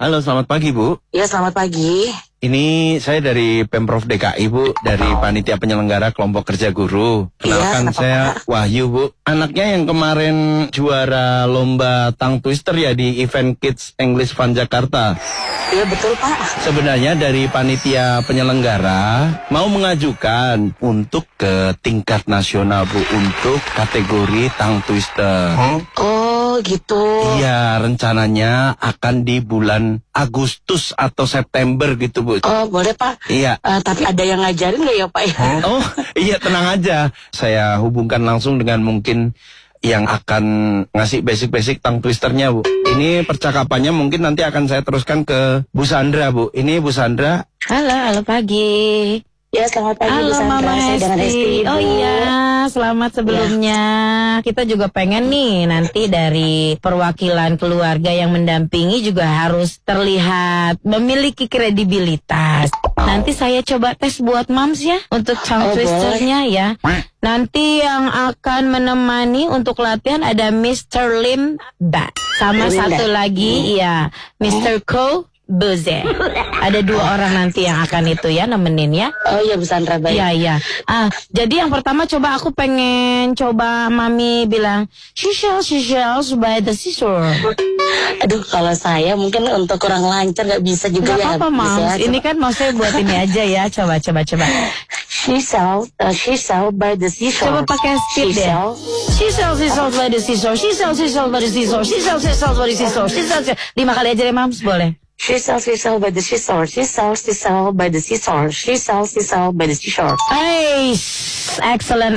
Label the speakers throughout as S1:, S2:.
S1: Halo, selamat pagi, Bu.
S2: Ya, selamat pagi.
S1: Ini saya dari Pemprov DKI, Bu, dari Panitia Penyelenggara Kelompok Kerja Guru. Kenalkan, saya Wahyu, Bu. Anaknya yang kemarin juara lomba tongue twister ya di event Kids English Fun Jakarta.
S2: Iya, betul, Pak.
S1: Sebenarnya dari Panitia Penyelenggara mau mengajukan untuk ke tingkat nasional, Bu, untuk kategori tongue twister.
S2: Oh, gitu.
S1: Iya, rencananya akan di bulan Agustus atau September gitu, Bu.
S2: Oh, boleh, Pak.
S1: Iya.
S2: Tapi ada yang ngajarin nggak ya, Pak?
S1: Oh, iya, tenang aja. Saya hubungkan langsung dengan mungkin yang akan ngasih basic-basic tongue twisternya, Bu. Ini percakapannya mungkin nanti akan saya teruskan ke Bu Sandra, Bu. Ini Bu Sandra.
S3: Halo pagi.
S2: Ya, selamat pagi,
S3: Halo,
S2: Bu Sandra.
S3: Mama
S2: Saya dengan
S3: Hesti.
S2: Hesti, Bu.
S3: Oh iya, selamat sebelumnya. Kita juga pengen nih nanti dari perwakilan keluarga yang mendampingi juga harus terlihat memiliki kredibilitas. Nanti saya coba tes buat Mams ya untuk tongue twisternya ya. Nanti yang akan menemani untuk latihan ada Mr. Lim Ba. Sama satu lagi ya Mr. Ko Boze. Ada 2 orang nanti yang akan itu ya nemenin ya.
S2: Oh iya, Bu Sandra, baik.
S3: Iya, iya. Jadi yang pertama coba aku pengen coba Mami bilang seashells by the seashore.
S2: Aduh, kalau saya mungkin untuk kurang lancar nggak bisa juga.
S3: Gak apa-apa, Mams. Ini kan mau saya buat ini aja ya. Coba.
S2: Seashells by the seashore.
S3: Coba pakai speed deh. Seashells by the seashore. Seashells by the seashore. Seashells by the seashore. 5 kali aja deh, Mams, boleh.
S2: Seashells by the seashore. Seashells by the seashore. Seashells by the seashore.
S3: Hey, excellent.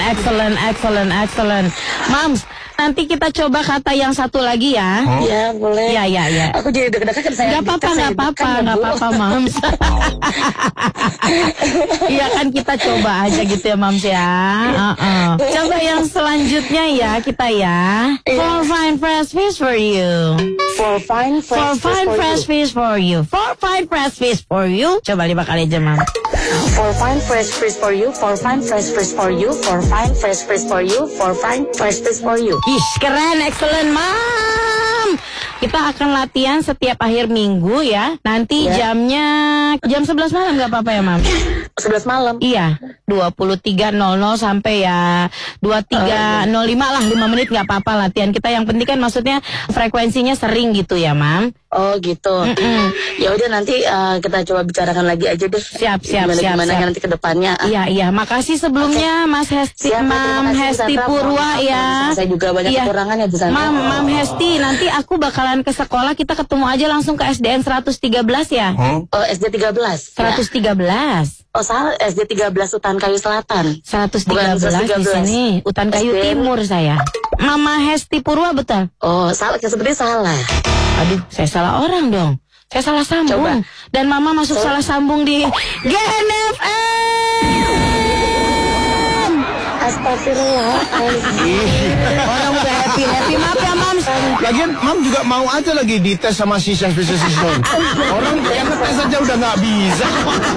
S3: Mams, nanti kita coba kata yang satu lagi ya.
S2: Ya, boleh.
S3: Ya.
S2: Aku jadi deg-degan saya.
S3: Gak apa-apa, Mams. Iya kan kita coba aja gitu ya, Mams ya. Coba yang selanjutnya ya kita ya. For fine fresh fish for you.
S2: For fine
S3: fresh fish for you. For fine fresh fish for you. Coba 5 kali aja, Mams.
S2: For fine fresh fish for you. For fine fresh fish for you. For fine fresh fish for you. For fine fresh fish for you.
S3: Ih, keren, excellent, Mam. Kita akan latihan setiap akhir minggu ya. Nanti jamnya jam 11 malam gak apa-apa ya, Mam?
S2: 11 malam.
S3: Iya, 23.00 sampai ya 23.05 lah, 5 menit gak apa-apa latihan kita. Yang penting kan maksudnya frekuensinya sering gitu ya, Mam.
S2: Oh gitu. Ya udah nanti kita coba bicarakan lagi aja deh.
S3: Siap.
S2: Gimana nanti ke depannya.
S3: Iya. Makasih sebelumnya Mas Hesti, Mam Hesti Purwa ya.
S2: Saya juga banyak kekurangan ya, Bu Sandra.
S3: Mam Hesti, nanti aku bakalan ke sekolah, kita ketemu aja langsung ke SDN 113 ya.
S2: Oh, SD 13.
S3: 113.
S2: Oh, salah, SD 13 Utan Kayu Selatan.
S3: 113 di sini, Utan Kayu Timur saya. Mama Hesti Purwa betul?
S2: Oh, salah, seperti salah.
S3: Aduh, saya salah orang dong. Saya salah sambung.
S2: Coba.
S3: Dan Mama masuk salah sambung di GNFM.
S2: Astagfirullah.
S3: Orang udah happy. Maaf ya, Mam.
S1: Lagian, Mam juga mau aja lagi dites sama si Orang yang ngetes aja udah nggak bisa.